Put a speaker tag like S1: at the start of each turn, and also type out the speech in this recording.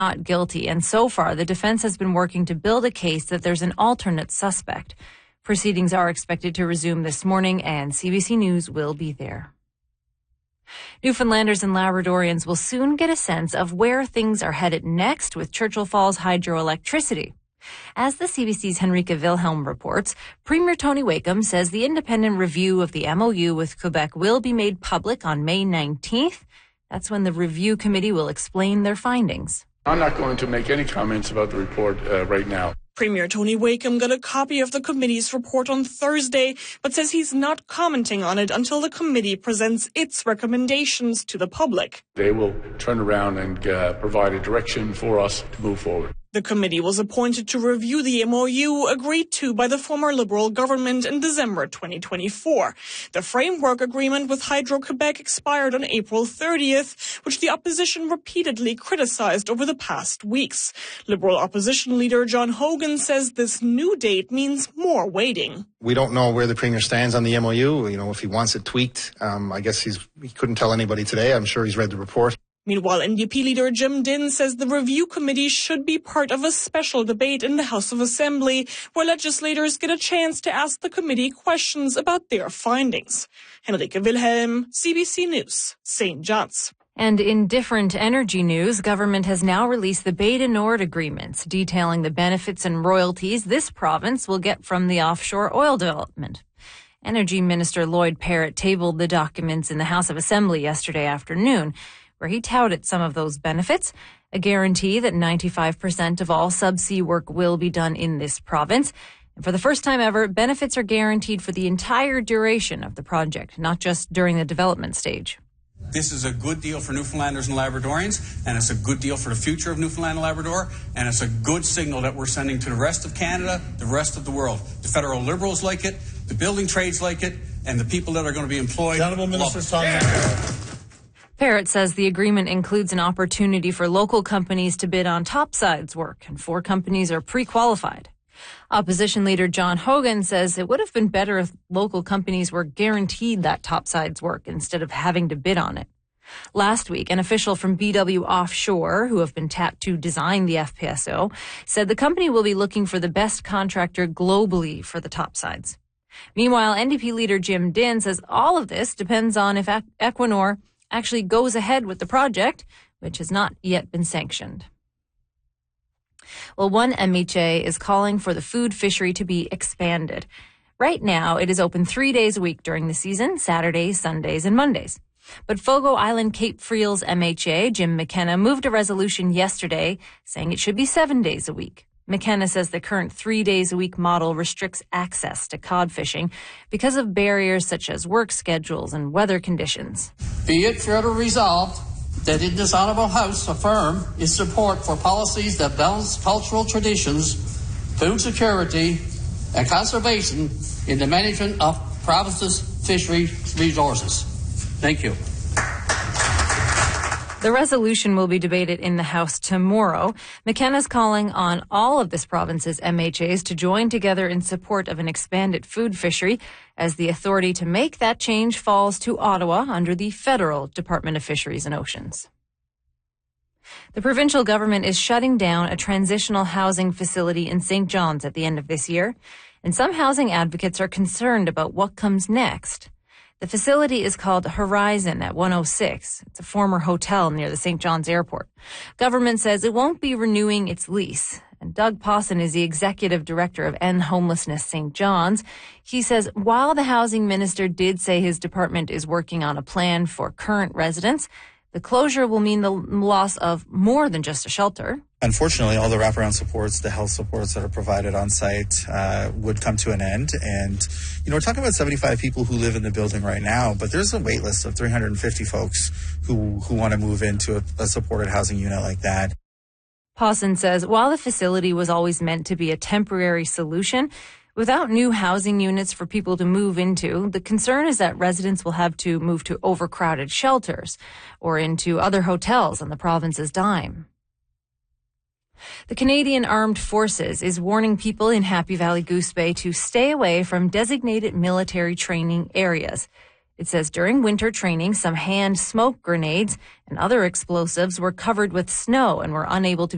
S1: not guilty, and so far the defense has been working to build a case that there's an alternate suspect. Proceedings are expected to resume this morning, and CBC News will be there. Newfoundlanders and Labradorians will soon get a sense of where things are headed next with Churchill Falls Hydroelectricity. As the CBC's Henrika Wilhelm reports, Premier Tony Wakeham says the independent review of the MOU with Quebec will be made public on May 19th. That's when the review committee will explain their findings.
S2: I'm not going to make any comments about the report right now.
S3: Premier Tony Wakeham got a copy of the committee's report on Thursday, but says he's not commenting on it until the committee presents its recommendations to the public.
S2: They will turn around and provide a direction for us to move forward.
S3: The committee was appointed to review the MOU agreed to by the former Liberal government in December 2024. The framework agreement with Hydro-Quebec expired on April 30th, which the opposition repeatedly criticized over the past weeks. Liberal opposition leader John Hogan says this new date means more waiting.
S4: We don't know where the Premier stands on the MOU. If he wants it tweaked, I guess he couldn't tell anybody today. I'm sure he's read the report.
S3: Meanwhile, NDP leader Jim Dinn says the review committee should be part of a special debate in the House of Assembly where legislators get a chance to ask the committee questions about their findings. Henrika Wilhelm, CBC News, St. John's.
S1: And in different energy news, government has now released the Bay du Nord agreements detailing the benefits and royalties this province will get from the offshore oil development. Energy Minister Lloyd Parrott tabled the documents in the House of Assembly yesterday afternoon, where he touted some of those benefits, a guarantee that 95% of all subsea work will be done in this province. And for the first time ever, benefits are guaranteed for the entire duration of the project, not just during the development stage.
S5: This is a good deal for Newfoundlanders and Labradorians, and it's a good deal for the future of Newfoundland and Labrador, and it's a good signal that we're sending to the rest of Canada, the rest of the world. The federal Liberals like it, the building trades like it, and the people that are going to be employed love it.
S1: Parrott says the agreement includes an opportunity for local companies to bid on topsides work, and 4 companies are pre-qualified. Opposition leader John Hogan says it would have been better if local companies were guaranteed that topsides work instead of having to bid on it. Last week, an official from BW Offshore, who have been tapped to design the FPSO, said the company will be looking for the best contractor globally for the topsides. Meanwhile, NDP leader Jim Dinn says all of this depends on if Equinor actually goes ahead with the project, which has not yet been sanctioned. Well, one MHA is calling for the food fishery to be expanded. Right now, it is open 3 days a week during the season, Saturdays, Sundays, and Mondays. But Fogo Island Cape Friel's MHA, Jim McKenna, moved a resolution yesterday saying it should be 7 days a week. McKenna says the current 3 days a week model restricts access to cod fishing because of barriers such as work schedules and weather conditions.
S6: Be it further resolved that in this honourable House affirm its support for policies that balance cultural traditions, food security and conservation in the management of province's fishery resources. Thank you.
S1: The resolution will be debated in the House tomorrow. McKenna's calling on all of this province's MHAs to join together in support of an expanded food fishery, as the authority to make that change falls to Ottawa under the Federal Department of Fisheries and Oceans. The provincial government is shutting down a transitional housing facility in St. John's at the end of this year, and some housing advocates are concerned about what comes next. The facility is called Horizon at 106. It's a former hotel near the St. John's Airport. Government says it won't be renewing its lease. And Doug Pawson is the executive director of End Homelessness St. John's. He says while the housing minister did say his department is working on a plan for current residents, the closure will mean the loss of more than just a shelter.
S7: Unfortunately, all the wraparound supports, the health supports that are provided on site would come to an end. And, we're talking about 75 people who live in the building right now, but there's a wait list of 350 folks who want to move into a supported housing unit like that.
S1: Pawson says while the facility was always meant to be a temporary solution, without new housing units for people to move into, the concern is that residents will have to move to overcrowded shelters or into other hotels on the province's dime. The Canadian Armed Forces is warning people in Happy Valley Goose Bay to stay away from designated military training areas. It says during winter training, some hand smoke grenades and other explosives were covered with snow and were unable to